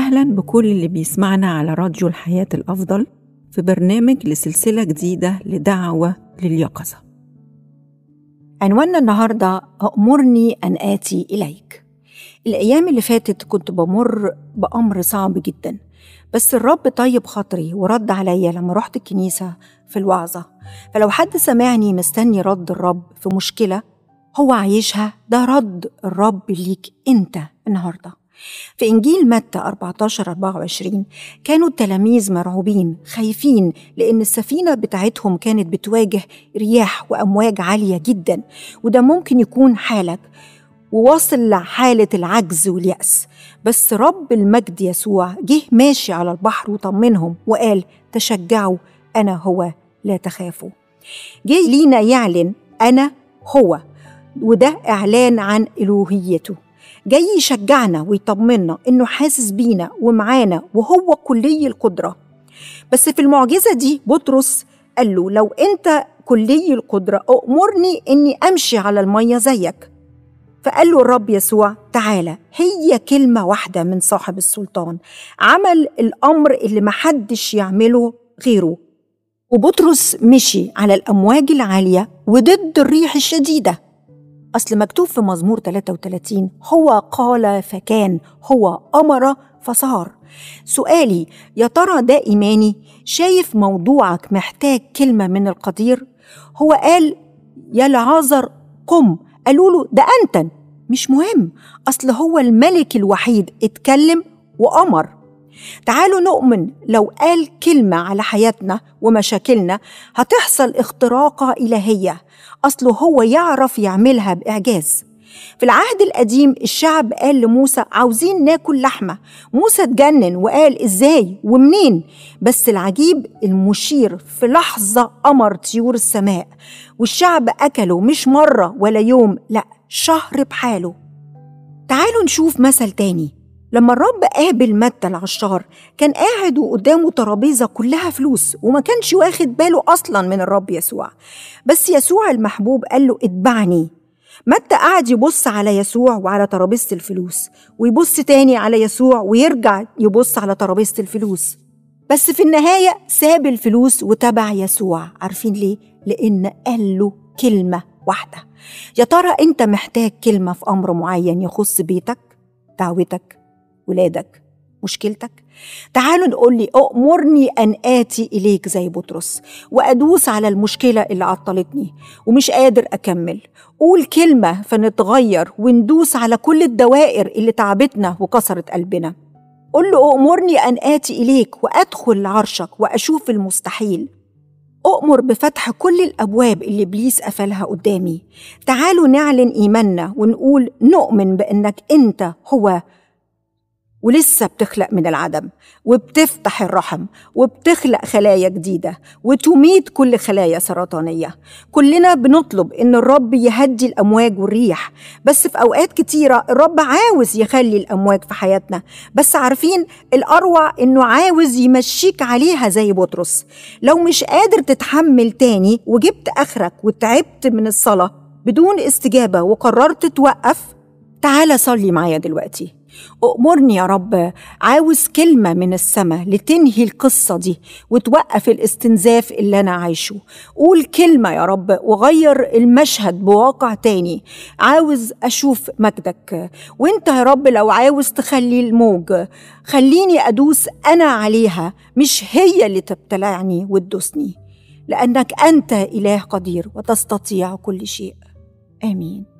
أهلا بكل اللي بيسمعنا على راديو الحياة الأفضل في برنامج لسلسلة جديدة لدعوة لليقظة. عنواننا النهاردة أأمرني أن آتي إليك. الأيام اللي فاتت كنت بمر بأمر صعب جدا، بس الرب طيب خاطري ورد عليا لما رحت الكنيسة في الوعظة. فلو حد سمعني مستني رد الرب في مشكلة هو عايشها، ده رد الرب ليك أنت النهاردة. في إنجيل متى 14-24 كانوا التلاميذ مرعوبين خايفين لأن السفينة بتاعتهم كانت بتواجه رياح وأمواج عالية جدا، وده ممكن يكون حالك وواصل لحالة العجز واليأس. بس رب المجد يسوع جه ماشي على البحر وطمنهم وقال تشجعوا، أنا هو، لا تخافوا. جه لينا يعلن أنا هو، وده إعلان عن إلوهيته. جاي يشجعنا ويطمنا إنه حاسس بينا ومعانا وهو كلي القدرة. بس في المعجزة دي بطرس قال له لو أنت كلي القدرة أؤمرني إني أمشي على المية زيك. فقال له الرب يسوع تعالى. هي كلمة واحدة من صاحب السلطان عمل الأمر اللي محدش يعمله غيره، وبطرس مشي على الأمواج العالية وضد الريح الشديدة. أصل مكتوب في مزمور 33 هو قال فكان، هو أمر فصار. سؤالي يا ترى ده إيماني؟ شايف موضوعك محتاج كلمة من القدير؟ هو قال يا لعازر قم، قالوا له ده أنت. مش مهم، أصل هو الملك الوحيد اتكلم وأمر. تعالوا نؤمن لو قال كلمة على حياتنا ومشاكلنا هتحصل اختراقة إلهية، أصله هو يعرف يعملها بإعجاز. في العهد القديم الشعب قال لموسى عاوزين ناكل لحمة، موسى اتجنن وقال إزاي ومنين؟ بس العجيب المشير في لحظة أمر طيور السماء والشعب أكله، مش مرة ولا يوم، لا شهر بحاله. تعالوا نشوف مثل تاني. لما الرب قابل متى العشار كان قاعد وقدامه ترابيزة كلها فلوس وما كانش واخد باله أصلا من الرب يسوع، بس يسوع المحبوب قال له اتبعني. متى قاعد يبص على يسوع وعلى ترابيزة الفلوس ويبص تاني على يسوع ويرجع يبص على ترابيزة الفلوس، بس في النهاية ساب الفلوس وتبع يسوع. عارفين ليه؟ لأن قال له كلمة واحدة. يا ترى أنت محتاج كلمة في أمر معين يخص بيتك، دعوتك، ولادك، مشكلتك؟ تعالوا نقول لي أؤمرني أن آتي إليك زي بطرس وأدوس على المشكلة اللي عطلتني ومش قادر أكمل. قول كلمة فنتغير وندوس على كل الدوائر اللي تعبتنا وكسرت قلبنا. قل له أؤمرني أن آتي إليك وأدخل لعرشك وأشوف المستحيل. أؤمر بفتح كل الأبواب اللي إبليس قفلها قدامي. تعالوا نعلن إيماننا ونقول نؤمن بأنك أنت هو، ولسه بتخلق من العدم وبتفتح الرحم وبتخلق خلايا جديدة وتميت كل خلايا سرطانية. كلنا بنطلب إن الرب يهدي الأمواج والريح، بس في أوقات كتيرة الرب عاوز يخلي الأمواج في حياتنا، بس عارفين الأروع إنه عاوز يمشيك عليها زي بطرس. لو مش قادر تتحمل تاني وجبت آخرك وتعبت من الصلاة بدون استجابة وقررت توقف، تعال صلي معايا دلوقتي. أؤمرني يا رب، عاوز كلمة من السماء لتنهي القصة دي وتوقف الاستنزاف اللي أنا عايشه. قول كلمة يا رب وغير المشهد بواقع تاني. عاوز أشوف مجدك، وانت يا رب لو عاوز تخلي الموج خليني أدوس أنا عليها، مش هي اللي تبتلعني وتدوسني، لأنك أنت إله قدير وتستطيع كل شيء. آمين.